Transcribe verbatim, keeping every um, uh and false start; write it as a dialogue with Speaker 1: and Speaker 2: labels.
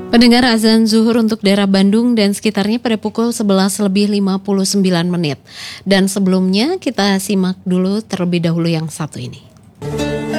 Speaker 1: Pendengar, azan zuhur untuk daerah Bandung dan sekitarnya pada pukul sebelas lebih lima puluh sembilan menit. Dan sebelumnya kita simak dulu terlebih dahulu yang satu ini.